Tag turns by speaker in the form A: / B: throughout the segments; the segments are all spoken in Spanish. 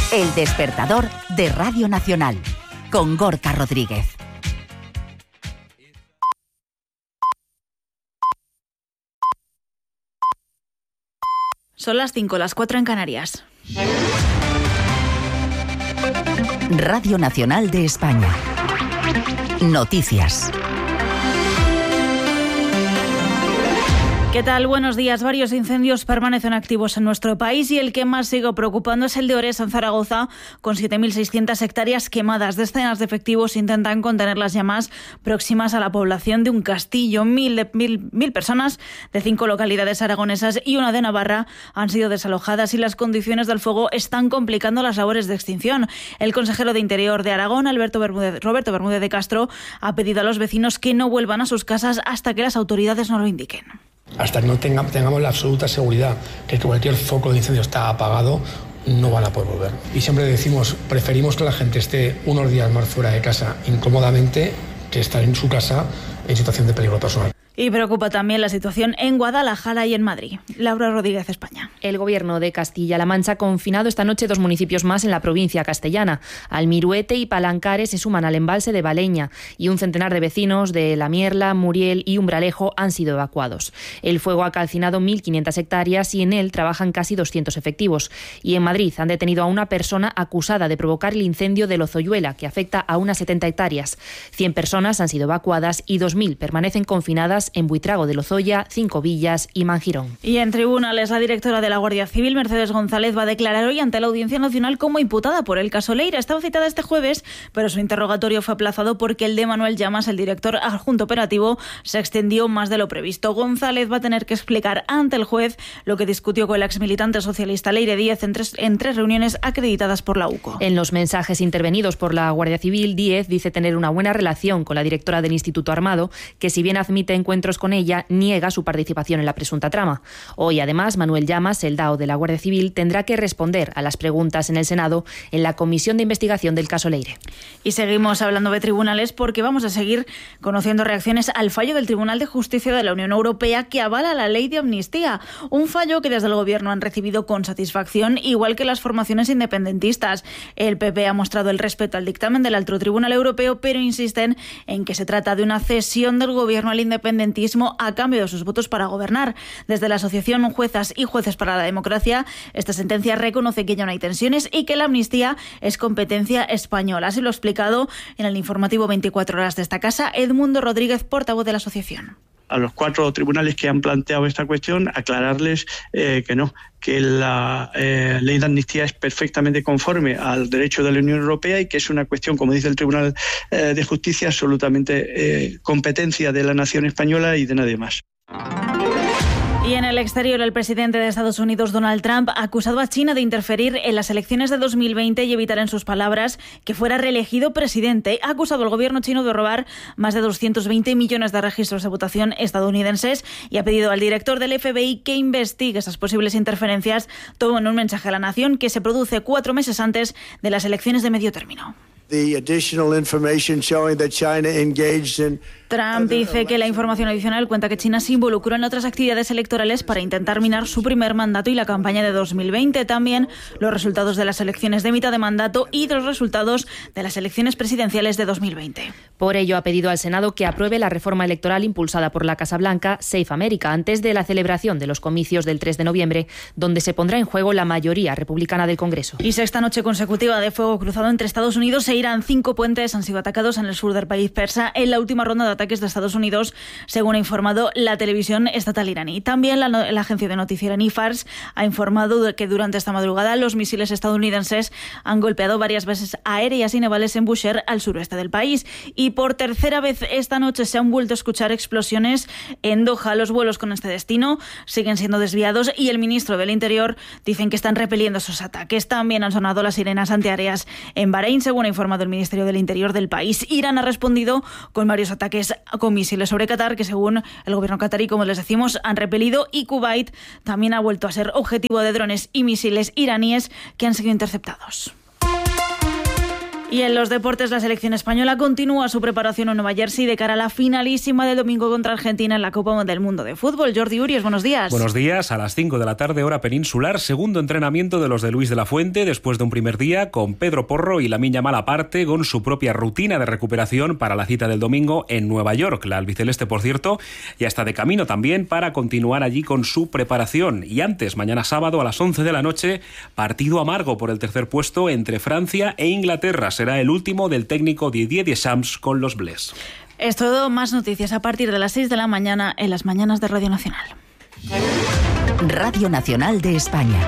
A: El despertador de Radio Nacional, con Gorka Rodríguez.
B: Son las 5, las 4 en Canarias.
A: Radio Nacional de España. Noticias.
B: ¿Qué tal? Buenos días. Varios incendios permanecen activos en nuestro país y el que más sigue preocupando es el de Ores, en Zaragoza, con 7.600 hectáreas quemadas. Decenas de efectivos intentan contener las llamas próximas a la población de un castillo. Mil personas de 5 localidades aragonesas y una de Navarra han sido desalojadas y las condiciones del fuego están complicando las labores de extinción. El consejero de Interior de Aragón, Roberto Bermúdez de Castro, ha pedido a los vecinos que no vuelvan a sus casas hasta que las autoridades no lo indiquen.
C: Hasta que no tengamos la absoluta seguridad que cualquier foco de incendio está apagado, no van a poder volver. Y siempre decimos, preferimos que la gente esté unos días más fuera de casa incómodamente que estar en su casa en situación de peligro personal.
B: Y preocupa también la situación en Guadalajara y en Madrid. Laura Rodríguez, España.
D: El Gobierno de Castilla-La Mancha ha confinado esta noche 2 municipios más en la provincia castellana. Almiruete y Palancares se suman al embalse de Baleña y un centenar de vecinos de La Mierla, Muriel y Umbralejo han sido evacuados. El fuego ha calcinado 1.500 hectáreas y en él trabajan casi 200 efectivos. Y en Madrid han detenido a una persona acusada de provocar el incendio de Lozoyuela, que afecta a unas 70 hectáreas. 100 personas han sido evacuadas y 2.000 permanecen confinadas en Buitrago de Lozoya, Cinco Villas y Manjirón.
B: Y en tribunales, la directora de la Guardia Civil, Mercedes González, va a declarar hoy ante la Audiencia Nacional como imputada por el caso Leira. Estaba citada este jueves, pero su interrogatorio fue aplazado porque el de Manuel Llamas, el director adjunto operativo, se extendió más de lo previsto. González va a tener que explicar ante el juez lo que discutió con el exmilitante socialista Leire Díez en tres reuniones acreditadas por la UCO.
D: En los mensajes intervenidos por la Guardia Civil, Díez dice tener una buena relación con la directora del Instituto Armado, que si bien admite encuentros con ella, niega su participación en la presunta trama. Hoy, además, Manuel Llamas, el DAO de la Guardia Civil, tendrá que responder a las preguntas en el Senado en la Comisión de Investigación del caso Leire.
B: Y seguimos hablando de tribunales porque vamos a seguir conociendo reacciones al fallo del Tribunal de Justicia de la Unión Europea que avala la ley de amnistía. Un fallo que desde el Gobierno han recibido con satisfacción, igual que las formaciones independentistas. El PP ha mostrado el respeto al dictamen del Alto Tribunal Europeo, pero insisten en que se trata de una cesión del Gobierno al independentismo a cambio de sus votos para gobernar. Desde la Asociación Juezas y Jueces para la Democracia, esta sentencia reconoce que ya no hay tensiones y que la amnistía es competencia española. Así lo ha explicado en el informativo 24 horas de esta casa Edmundo Rodríguez, portavoz de la asociación.
E: A los 4 tribunales que han planteado esta cuestión, aclararles que no, que la ley de amnistía es perfectamente conforme al derecho de la Unión Europea y que es una cuestión, como dice el Tribunal de Justicia, absolutamente competencia de la nación española y de nadie más.
B: Y en el exterior, el presidente de Estados Unidos, Donald Trump, ha acusado a China de interferir en las elecciones de 2020 y evitar, en sus palabras, que fuera reelegido presidente. Ha acusado al gobierno chino de robar más de 220 millones de registros de votación estadounidenses y ha pedido al director del FBI que investigue esas posibles interferencias, todo en un mensaje a la nación que se produce 4 meses antes de las elecciones de medio término. Trump dice que la información adicional cuenta que China se involucró en otras actividades electorales para intentar minar su primer mandato y la campaña de 2020. También los resultados de las elecciones de mitad de mandato y los resultados de las elecciones presidenciales de 2020.
D: Por ello, ha pedido al Senado que apruebe la reforma electoral impulsada por la Casa Blanca, Safe America, antes de la celebración de los comicios del 3 de noviembre, donde se pondrá en juego la mayoría republicana del Congreso.
B: Y sexta noche consecutiva de fuego cruzado entre Estados Unidos e Irán. 5 puentes han sido atacados en el sur del país persa en la última ronda de ataques de Estados Unidos, según ha informado la televisión estatal iraní. También la agencia de noticias iraní Fars ha informado de que durante esta madrugada los misiles estadounidenses han golpeado varias bases aéreas y navales en Bushehr, al suroeste del país. Y por tercera vez esta noche se han vuelto a escuchar explosiones en Doha. Los vuelos con este destino siguen siendo desviados y el ministro del Interior dicen que están repeliendo esos ataques. También han sonado las sirenas antiaéreas en Bahrein, según ha informado el Ministerio del Interior del país. Irán ha respondido con varios ataques con misiles sobre Qatar, que según el gobierno qatarí, como les decimos, han repelido, y Kuwait también ha vuelto a ser objetivo de drones y misiles iraníes que han sido interceptados. Y en los deportes, la selección española continúa su preparación en Nueva Jersey de cara a la finalísima del domingo contra Argentina en la Copa del Mundo de Fútbol. Jordi Urias, buenos días.
F: Buenos días. A las 5 de la tarde, hora peninsular, segundo entrenamiento de los de Luis de la Fuente, después de un primer día con Pedro Porro y Lamine Yamal aparte, con su propia rutina de recuperación para la cita del domingo en Nueva York. La albiceleste, por cierto, ya está de camino también para continuar allí con su preparación. Y antes, mañana sábado a las 11 de la noche, partido amargo por el tercer puesto entre Francia e Inglaterra. Será el último del técnico Didier Deschamps con los Bleus.
B: Es todo, más noticias a partir de las 6 de la mañana en las mañanas de Radio Nacional.
A: Radio Nacional de España.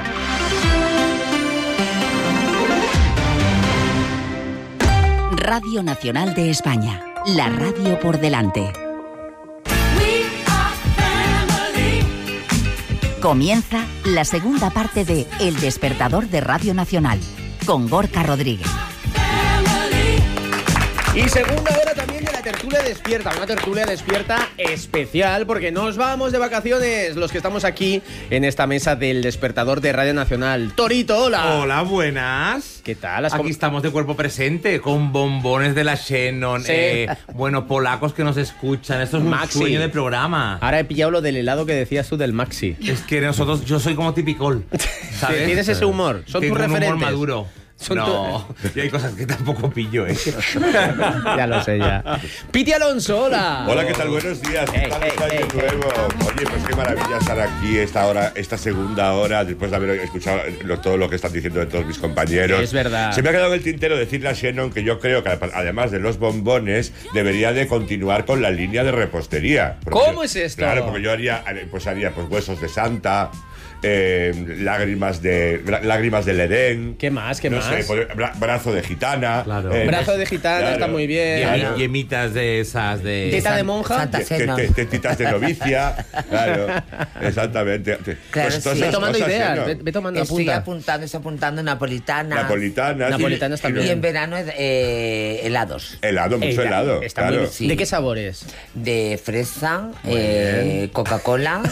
A: Radio Nacional de España. La radio por delante. Comienza la segunda parte de El Despertador de Radio Nacional con Gorka Rodríguez.
G: Y segunda hora también de la tertulia despierta, una tertulia despierta especial porque nos vamos de vacaciones los que estamos aquí en esta mesa del Despertador de Radio Nacional. Torito, hola.
H: Hola, buenas.
G: ¿Qué tal?
H: Aquí estamos de cuerpo presente con bombones de la Shannon,
G: sí.
H: Bueno, polacos que nos escuchan. Esto es un sueño de programa.
G: Ahora he pillado lo del helado que decías tú del Maxi.
H: Es que nosotros, yo soy como tipicol, ¿sabes?
G: Tienes ese humor, son
H: Tengo
G: tus referentes.
H: un humor maduro. No, y hay cosas que tampoco pillo,
G: Ya lo sé, ya. Piti Alonso, hola.
I: Hola, ¿qué tal? Buenos días. Estamos de nuevo. Oye, pues qué maravilla estar aquí esta segunda hora, después de haber escuchado todo lo que están diciendo de todos mis compañeros.
G: Es verdad.
I: Se me ha quedado en el tintero decirle a Shannon que yo creo que además de los bombones, debería de continuar con la línea de repostería.
G: ¿Cómo es esto?
I: Claro, porque yo haría huesos de Santa, lágrimas del Edén.
G: ¿Qué más?
I: No sé, brazo de gitana.
H: Claro.
G: Brazo de gitana, claro. Está muy bien.
H: Yemitas de esas de...
G: ¿Teta de monja?
I: Tetitas de novicia. Claro, exactamente.
J: Claro,
I: pues
J: sí.
G: Ve tomando
I: cosas,
G: ideas,
I: ¿no?
G: ve tomando
J: Estoy
G: apunta.
J: apuntando napolitana.
G: Napolitanas también.
J: Y en verano helados.
I: Mucho helado.
G: Está
I: claro.
G: muy bien. ¿De qué sabores?
J: De fresa, Coca-Cola,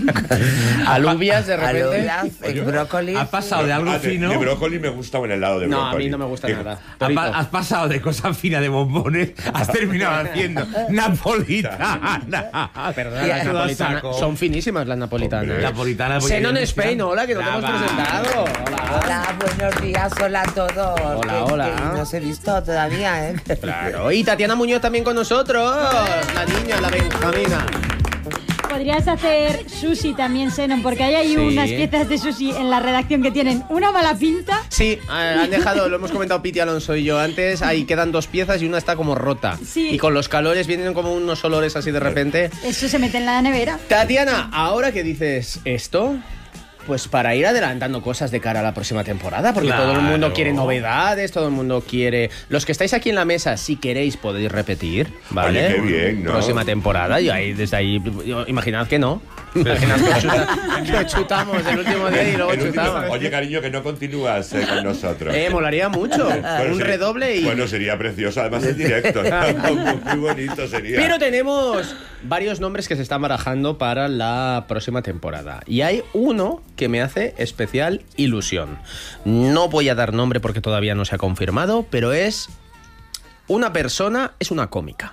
G: alubias de repente.
J: alubias, brócoli.
H: ¿Has pasado de algo fino?
I: De brócoli me gusta un helado de brócoli.
G: No, a mí no me gusta nada.
H: Has pasado de cosa fina de bombones, has terminado haciendo napolitana.
G: Perdona, las napolitanas son finísimas las napolitanas.
H: Napolitana.
G: Shannon Spain, hola, que no te hemos presentado.
J: Hola, buenos días, hola a todos.
G: Hola.
J: Que no os he visto todavía, ¿eh?
G: Claro, y Tatiana Muñoz también con nosotros. La niña, la Benjamina.
K: Podrías hacer sushi también, Shannon, porque hay ahí unas piezas de sushi en la redacción que tienen una mala pinta.
G: Sí, han dejado, lo hemos comentado Piti Alonso y yo antes, ahí quedan dos piezas y una está como rota.
K: Sí.
G: Y con los calores vienen como unos olores así de repente.
K: Eso se mete en la nevera.
G: Tatiana, ahora que dices esto, pues para ir adelantando cosas de cara a la próxima temporada, porque todo el mundo quiere novedades, todo el mundo quiere... Los que estáis aquí en la mesa, si queréis, podéis repetir, ¿vale?
I: Oye, qué bien, ¿no?
G: Próxima temporada, y ahí, desde ahí, imaginad que no. Imaginad que chutamos el último día y luego chutamos.
I: Oye, cariño, que no continúas con nosotros.
G: Molaría mucho. Un redoble y...
I: Bueno, sería precioso, además en directo. Muy bonito sería.
G: Pero tenemos varios nombres que se están barajando para la próxima temporada. Y hay uno que me hace especial ilusión. No voy a dar nombre porque todavía no se ha confirmado, pero es una persona, es una cómica.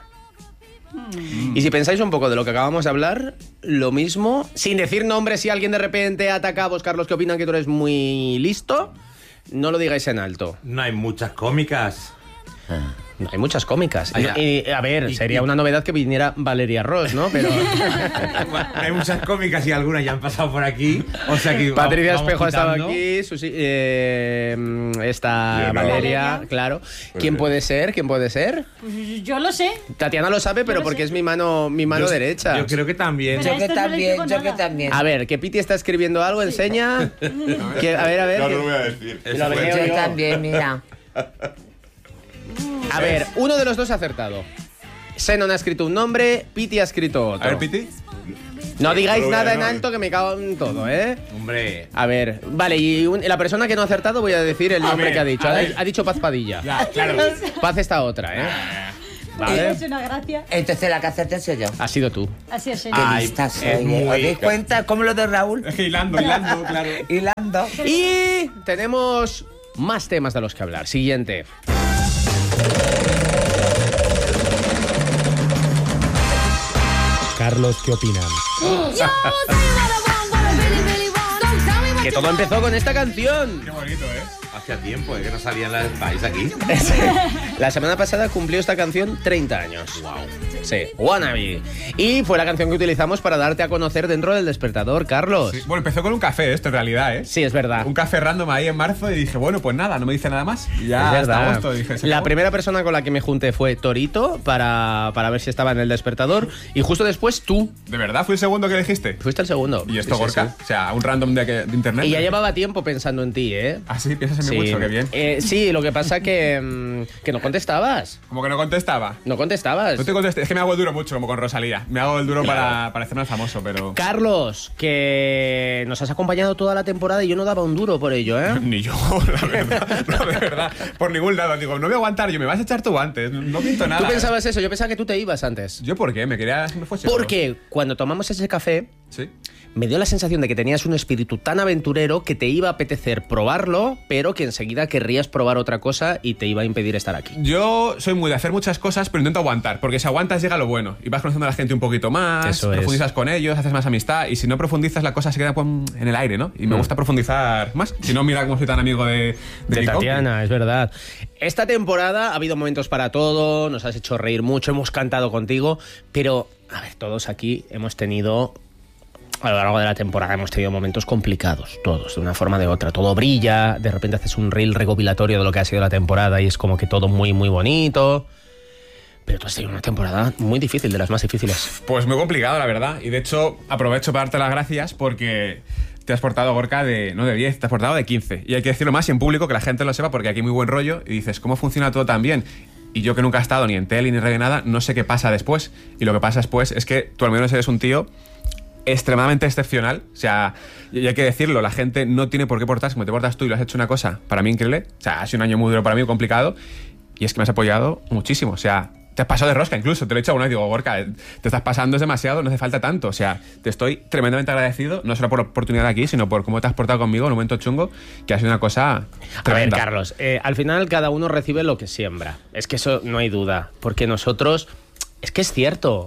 G: Y si pensáis un poco de lo que acabamos de hablar, lo mismo, sin decir nombres, si alguien de repente ataca a vos, Carlos, que opinan que tú eres muy listo, no lo digáis en alto.
H: No hay muchas cómicas.
G: No hay muchas cómicas. Y, a ver, sería una novedad que viniera Valeria Ross, ¿no? Pero
H: hay muchas cómicas y algunas ya han pasado por aquí. O sea que
G: Patricia Espejo ha estado aquí, está Valeria, claro. ¿Quién puede ser?
K: Pues yo lo sé.
G: Tatiana lo sabe, pero porque es mi mano derecha.
H: Yo creo que también.
J: Yo que también.
G: A ver, que Piti está escribiendo algo, enseña. A ver.
I: No lo voy a decir.
J: Yo también, mira.
G: A ver, uno de los dos ha acertado. Shannon ha escrito un nombre, Piti ha escrito otro.
H: A ver, Piti.
G: No digáis nada en alto que me cago en todo, ¿eh?
H: Hombre.
G: A ver, vale, y la persona que no ha acertado voy a decir el nombre que ha dicho. Ha dicho Paz Padilla.
H: Ya, claro.
G: Paz esta otra, ¿eh?
K: Vale. Es una gracia.
J: Entonces la que acerté soy yo.
G: Has sido tú.
K: Así es,
J: Qué lista soy. ¿Os dais cuenta? ¿Cómo lo de Raúl?
H: Es que hilando, claro.
J: Hilando.
G: Y tenemos más temas de los que hablar. Siguiente. Carlos, ¿qué opinan? Que todo empezó con esta canción.
H: Qué bonito, ¿eh?
L: Hacía tiempo, que no salía en el país aquí.
G: La semana pasada cumplió esta canción 30 años.
L: Wow.
G: Sí, Wannabe. Y fue la canción que utilizamos para darte a conocer dentro del Despertador, Carlos.
H: Sí. Bueno, empezó con un café esto en realidad, ¿eh?
G: Sí, es verdad.
H: Un café random ahí en marzo y dije, bueno, pues nada, no me dice nada más. Y ya
G: es
H: hasta
G: verdad.
H: agosto dije,
G: La primera persona con la que me junté fue Torito para ver si estaba en el Despertador y justo después tú.
H: ¿De verdad fui el segundo que elegiste?
G: Fuiste el segundo.
H: ¿Y esto,
G: Sí,
H: Gorka?
G: sí.
H: O sea, un random de internet.
G: Y ya llevaba tiempo pensando en ti, ¿eh?
H: Ah, sí, piensas en mí mucho, qué bien.
G: Sí, lo que pasa que no contestabas.
H: ¿Cómo que no contestaba?
G: No contestabas.
H: No te contesté, es que me hago el duro mucho, como con Rosalía. Me hago el duro para parecerme al famoso, pero...
G: Carlos, que nos has acompañado toda la temporada y yo no daba un duro por ello, ¿eh?
H: Ni yo, la verdad. No, de verdad. Por ningún lado. Digo, no voy a aguantar yo, me vas a echar tú antes. No pinto nada.
G: ¿Tú pensabas eso? Yo pensaba que tú te ibas antes.
H: ¿Yo por qué? ¿Me querías que me fuese?
G: Porque cuando tomamos ese café...
H: Sí.
G: Me dio la sensación de que tenías un espíritu tan aventurero que te iba a apetecer probarlo, pero que enseguida querrías probar otra cosa y te iba a impedir estar aquí.
H: Yo soy muy de hacer muchas cosas, pero intento aguantar, porque si aguantas llega lo bueno. Y vas conociendo a la gente un poquito más,
G: Eso es.
H: profundizas con ellos, haces más amistad, y si no profundizas la cosa se queda pues, en el aire, ¿no? Y me gusta profundizar más. Si no, mira cómo soy tan amigo de mi
G: Tatiana,
H: compi.
G: es verdad. Esta temporada ha habido momentos para todo, nos has hecho reír mucho, hemos cantado contigo, pero, a ver, todos aquí hemos tenido... A lo largo de la temporada hemos tenido momentos complicados, todos, de una forma o de otra. Todo brilla, de repente haces un reel recopilatorio de lo que ha sido la temporada y es como que todo muy, muy bonito. Pero tú has tenido una temporada muy difícil, de las más difíciles.
H: Pues muy complicado, la verdad. Y de hecho, aprovecho para darte las gracias porque te has portado, Gorka, no de 10, te has portado de 15. Y hay que decirlo más y en público, que la gente lo sepa, porque aquí hay muy buen rollo. Y dices, ¿cómo funciona todo tan bien? Y yo que nunca he estado ni en tele ni en nada, no sé qué pasa después. Y lo que pasa después es que tú al menos eres un tío extremadamente excepcional. O sea, y hay que decirlo, la gente no tiene por qué portarse como te portas tú y lo has hecho una cosa para mí increíble. O sea, ha sido un año muy duro para mí, complicado, y es que me has apoyado muchísimo. O sea, te has pasado de rosca incluso, te lo he dicho alguna vez, digo, Gorka, te estás pasando, es demasiado, no hace falta tanto. O sea, te estoy tremendamente agradecido, no solo por la oportunidad aquí, sino por cómo te has portado conmigo en un momento chungo, que ha sido una cosa tremenda.
G: A ver, Carlos, al final cada uno recibe lo que siembra. Es que eso no hay duda, porque nosotros... Es que es cierto,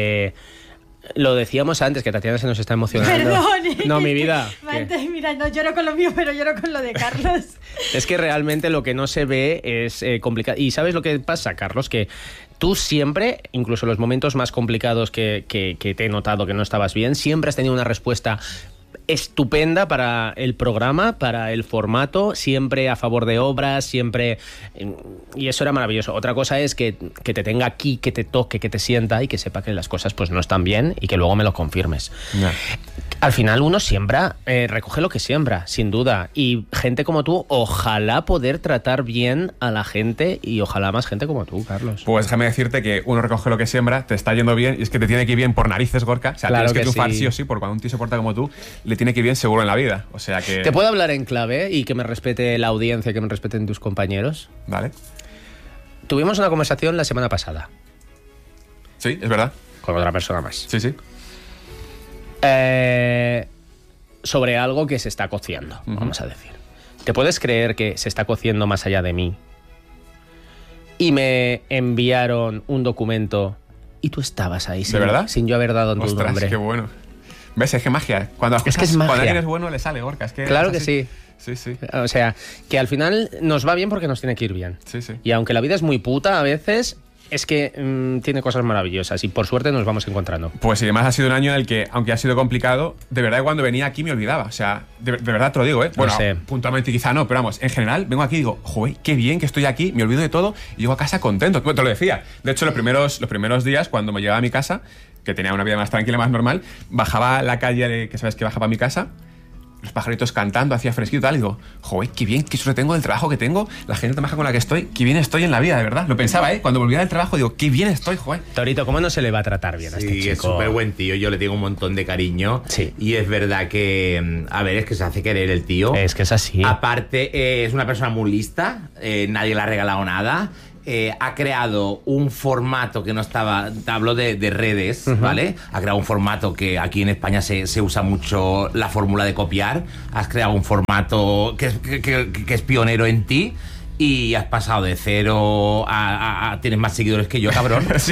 G: lo decíamos antes, que Tatiana se nos está emocionando.
K: Perdón.
G: No, mi vida.
K: Mira, no lloro con lo mío, pero lloro con lo de Carlos.
G: Es que realmente lo que no se ve es complicado. ¿Y sabes lo que pasa, Carlos? Que tú siempre, incluso en los momentos más complicados que te he notado que no estabas bien, siempre has tenido una respuesta estupenda para el programa, para el formato, siempre a favor de obras, siempre... Y eso era maravilloso. Otra cosa es que te tenga aquí, que te toque, que te sienta y que sepa que las cosas pues no están bien y que luego me lo confirmes.
H: No.
G: Al final uno siembra, recoge lo que siembra, sin duda. Y gente como tú, ojalá poder tratar bien a la gente y ojalá más gente como tú, Carlos.
H: Pues déjame decirte que uno recoge lo que siembra, te está yendo bien y es que te tiene que ir bien por narices, Gorka. O sea,
G: claro
H: tienes que triunfar
G: sí
H: o sí, porque cuando un tío se porta como tú, le tiene que ir bien seguro en la vida. O sea que...
G: ¿Te puedo hablar en clave y que me respete la audiencia, que me respeten tus compañeros?
H: Vale.
G: Tuvimos una conversación la semana pasada.
H: Sí, es verdad.
G: Con otra persona más.
H: Sí, sí.
G: Sobre algo que se está cociendo, vamos a decir. ¿Te puedes creer que se está cociendo más allá de mí? Y me enviaron un documento y tú estabas ahí.
H: ¿De verdad?
G: Sin yo haber dado tu nombre.
H: Qué bueno. ¿Ves? Es que magia. Cuando las cosas,
G: que es magia.
H: Cuando alguien es bueno, le sale, Gorka. Es que
G: claro
H: es
G: que
H: así.
G: sí.
H: Sí, sí.
G: O sea, que al final nos va bien porque nos tiene que ir bien.
H: Sí, sí.
G: Y aunque la vida es muy puta a veces, es que tiene cosas maravillosas y por suerte nos vamos encontrando.
H: Pues y además ha sido un año en el que, aunque ha sido complicado, de verdad cuando venía aquí me olvidaba. O sea, de verdad te lo digo, ¿eh? Bueno,
G: no sé.
H: Puntualmente quizá no, pero vamos, en general vengo aquí y digo, joder, qué bien que estoy aquí, me olvido de todo y llego a casa contento. Te lo decía. De hecho, los primeros días, cuando me llegaba a mi casa, que tenía una vida más tranquila, más normal, bajaba a la calle, que sabes que baja para mi casa, los pajaritos cantando, hacía fresquito y tal, y digo, joder, qué bien, qué suerte tengo del trabajo que tengo, la gente tan maja con la que estoy, qué bien estoy en la vida, de verdad. Lo pensaba, cuando volvía del trabajo, digo, qué bien estoy, joder.
G: Torito, ¿cómo no se le va a tratar bien a este chico?
L: Es súper buen tío, yo le tengo un montón de cariño.
G: Sí.
L: Y es verdad que, a ver, es que se hace querer el tío.
G: Es que es así.
L: Aparte, es una persona muy lista, nadie le ha regalado nada. Ha creado un formato que no estaba... Te hablo de redes, ¿vale? Ha creado un formato que aquí en España se usa mucho la fórmula de copiar. Has creado un formato que es pionero en ti. y has pasado de 0 a tienes más seguidores que yo, cabrón.
G: Sí.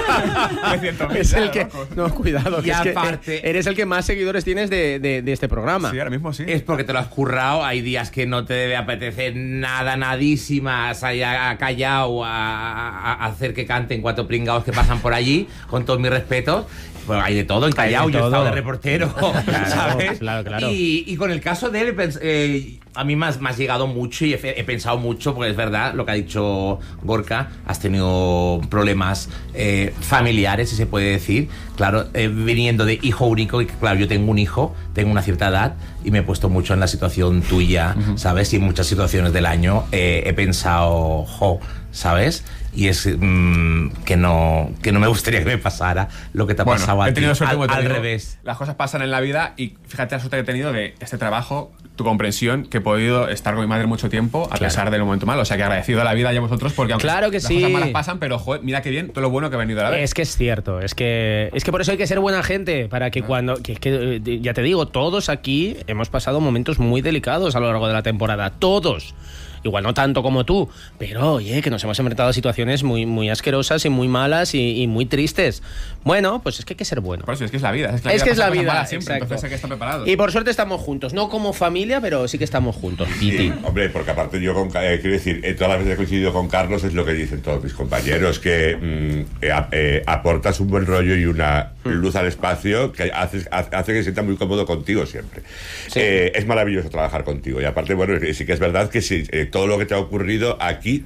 G: Es el que... No, cuidado, que
L: y
G: es que
L: aparte,
G: eres el que más seguidores tienes de este programa.
H: Sí, ahora mismo sí.
L: es porque te lo has currado. Hay días que no te debe apetecer nadísima, haya callado a hacer que canten 4 pringados que pasan por allí, con todos mis respetos. Bueno, hay de todo, en Callao, yo he estado de reportero, ¿sabes?
G: Claro.
L: Y con el caso de él, a mí me has llegado mucho y he pensado mucho, porque es verdad lo que ha dicho Gorka, has tenido problemas familiares, si se puede decir, claro, viniendo de hijo único, y claro, yo tengo un hijo, tengo una cierta edad, y me he puesto mucho en la situación tuya, ¿sabes? Y en muchas situaciones del año he pensado, ¿sabes? Y es que no me gustaría que me pasara lo que te ha pasado a ti.
H: He tenido suerte,
L: al revés.
H: Las cosas pasan en la vida y fíjate la suerte que he tenido de este trabajo, tu comprensión, que he podido estar con mi madre mucho tiempo a pesar del momento malo. O sea, que agradecido a la vida y a vosotros, porque aunque
G: claro que
H: las
G: sí.
H: cosas malas pasan, pero joder, mira qué bien todo lo bueno que ha venido a la vez.
G: Es que es cierto, es que por eso hay que ser buena gente, para que cuando... Que ya te digo, todos aquí hemos pasado momentos muy delicados a lo largo de la temporada, todos. Igual no tanto como tú, pero oye, que nos hemos enfrentado a situaciones muy, muy asquerosas y muy malas y muy tristes. Bueno, pues es que hay que ser bueno.
H: Por eso es que es la vida.
G: Es que es la vida,
H: siempre,
G: exacto.
H: entonces hay que estar preparado.
G: Y por suerte estamos juntos, no como familia, pero sí que estamos juntos.
I: Sí, hombre, porque aparte yo quiero decir, todas las veces que he coincidido con Carlos es lo que dicen todos mis compañeros, que aportas un buen rollo y una luz al espacio que hace que se sienta muy cómodo contigo siempre. Sí. Es maravilloso trabajar contigo y aparte, bueno, sí que es verdad que sí, todo lo que te ha ocurrido aquí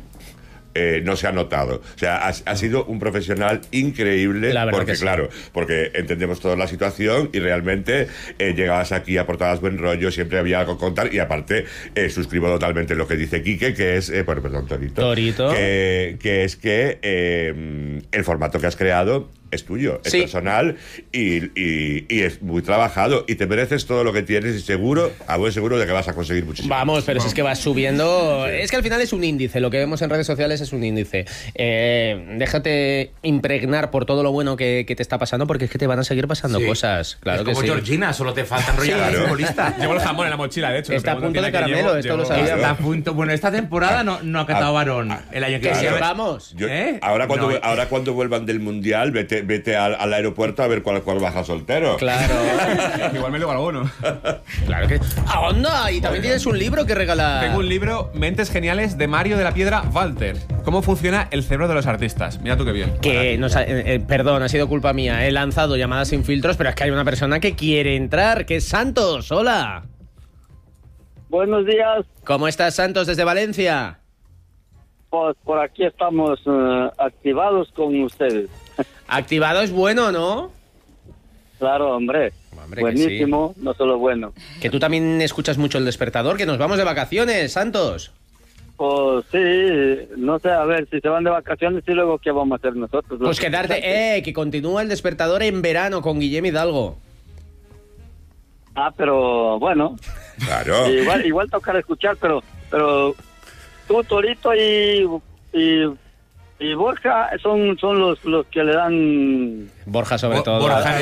I: no se ha notado. O sea, has sido un profesional increíble, porque claro, porque entendemos toda la situación y realmente llegabas aquí, aportabas buen rollo, siempre había algo que contar y aparte suscribo totalmente lo que dice Quique, que es, perdón, Torito. Que es que el formato que has creado es tuyo, es personal y es muy trabajado y te mereces todo lo que tienes y seguro, a buen seguro de que vas a conseguir muchísimo.
G: Vamos, pero si es que vas subiendo, es que al final es un índice, lo que vemos en redes sociales es un índice. Déjate impregnar por todo lo bueno que te está pasando, porque es que te van a seguir pasando cosas. Claro,
L: es
G: que
L: como Georgina, solo te falta enrollar al futbolista.
H: Llevo el jamón en la mochila, de hecho.
G: Está a punto de caramelo, esto lo sabía.
L: Está a punto. Bueno, esta temporada no ha catado varón. El año que viene.
G: Vamos.
I: Ahora cuando vuelvan del Mundial, vete al aeropuerto a ver cuál baja soltero.
G: Claro.
H: Igual me lo alguno.
G: Claro que... ¡Anda! Y también tienes un libro que regalar.
H: Tengo un libro, Mentes Geniales, de Mario de la Piedra Walter. ¿Cómo funciona el cerebro de los artistas? Mira tú qué bien.
G: Que perdón, ha sido culpa mía. He lanzado llamadas sin filtros, pero es que hay una persona que quiere entrar, que es Santos. Hola.
M: Buenos días.
G: ¿Cómo estás, Santos, desde Valencia?
M: Pues por aquí estamos activados con ustedes.
G: Activado es bueno, ¿no?
M: Claro, hombre buenísimo, sí. No solo bueno.
G: Que tú también escuchas mucho El Despertador, que nos vamos de vacaciones, Santos.
M: Pues sí, no sé, a ver, si se van de vacaciones y luego qué vamos a hacer nosotros.
G: Pues quedarte, que continúa El Despertador en verano con Guillem Hidalgo.
M: Pero bueno.
I: Claro.
M: Igual tocar escuchar, pero tú, Torito y Borja son los que le dan...
G: Borja sobre todo.
L: Borja,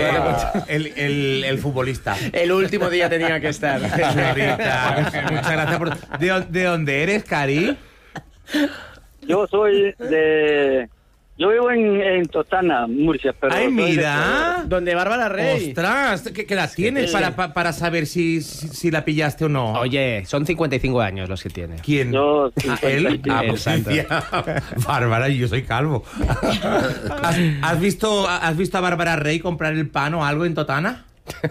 L: el futbolista.
G: El último día tenía que estar.
L: Muchas gracias por... ¿De dónde eres, Cari?
M: Yo soy de... Yo vivo en Totana, Murcia, pero...
L: ¡Ay, mira!
G: ¿Donde Bárbara Rey?
L: ¡Ostras! ¿Qué la tienes para saber si la pillaste o no?
G: Oye, son 55 años los que tiene.
L: ¿Quién?
M: Yo,
L: ¿él?
G: Pues
L: Bárbara, yo soy calvo. ¿Has visto a Bárbara Rey comprar el pan o algo en Totana?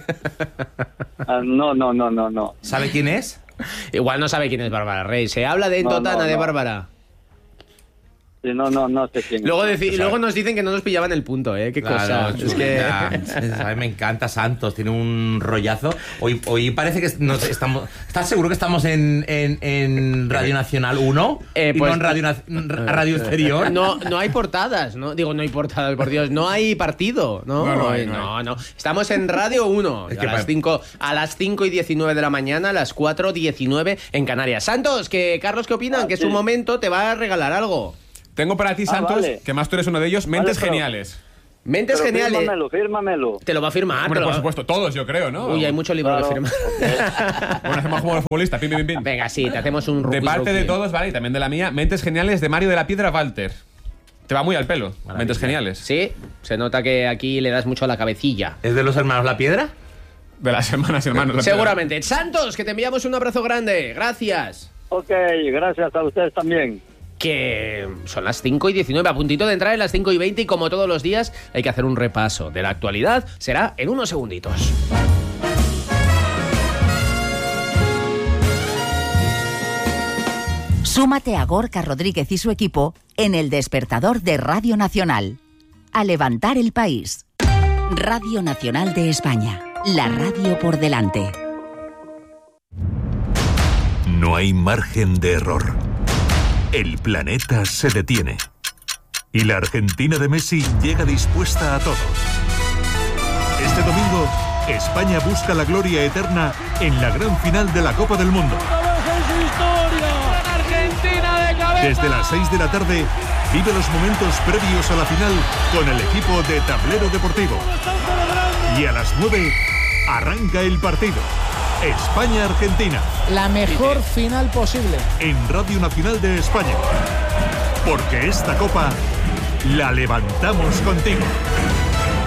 M: No.
L: ¿Sabe quién es?
G: Igual no sabe quién es Bárbara Rey. Se habla de Totana, de Bárbara.
M: Sí, no sé quién.
G: Luego nos dicen que no nos pillaban el punto, qué cosa.
L: Es que me encanta Santos, tiene un rollazo. Hoy parece que estamos. ¿Estás seguro que estamos en Radio Nacional 1? Y
G: pues,
L: no en Radio Exterior.
G: No hay portadas, ¿no? Digo, no hay portadas, por Dios. No hay partido, ¿no? No. Estamos en Radio 1. A las 5:19 de la mañana, a las 4:19 en Canarias. Santos, Carlos, ¿qué opinan? Que es un momento, te va a regalar algo.
H: Tengo para ti, Santos,
M: vale.
H: que más tú eres uno de ellos, Mentes Geniales.
G: Mentes
M: Pero
G: geniales.
M: Fírmamelo.
G: Te lo va a firmar.
H: Hombre, por supuesto, todos yo creo, ¿no?
G: Uy, hay mucho libro que firmar.
H: Bueno, hacemos como los futbolistas, pim, pim, pim.
G: Venga, sí, te hacemos un
H: De parte de todos, vale, y también de la mía, Mentes geniales de Mario de la Piedra Walter. Te va muy al pelo, Mentes geniales.
G: Sí, se nota que aquí le das mucho a la cabecilla.
L: ¿Es de los hermanos La Piedra?
H: De las hermanas y hermanos La Piedra.
G: Seguramente. Santos, que te enviamos un abrazo grande. Gracias.
M: Ok, gracias a ustedes también.
G: Que son las 5:19, a puntito de entrar en las 5:20 y como todos los días hay que hacer un repaso de la actualidad. Será en unos segunditos.
A: Súmate a Gorka Rodríguez y su equipo en El Despertador de Radio Nacional. A levantar el país. Radio Nacional de España. La radio por delante.
N: No hay margen de error. El planeta se detiene. Y la Argentina de Messi llega dispuesta a todo. Este domingo, España busca la gloria eterna en la gran final de la Copa del Mundo. Desde las 6 de la tarde, vive los momentos previos a la final con el equipo de Tablero Deportivo. Y a las 9, arranca el partido. España-Argentina.
O: La mejor final posible.
N: En Radio Nacional de España. Porque esta copa la levantamos contigo.